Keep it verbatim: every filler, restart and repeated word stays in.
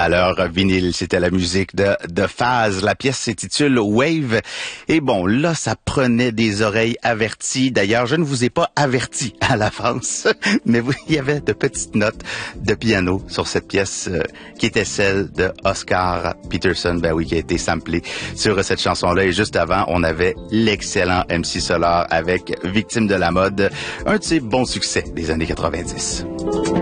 à l'heure vinyle. C'était la musique de, de Phase. La pièce s'intitule Wave. Et bon, là, ça prenait des oreilles averties. D'ailleurs, je ne vous ai pas averti à l'avance, mais vous, il y avait de petites notes de piano sur cette pièce euh, qui était celle de Oscar Peterson, ben oui, qui a été samplée sur cette chanson-là. Et juste avant, on avait l'excellent M C Solar avec Victime de la mode, un de ses bons succès des années quatre-vingt-dix.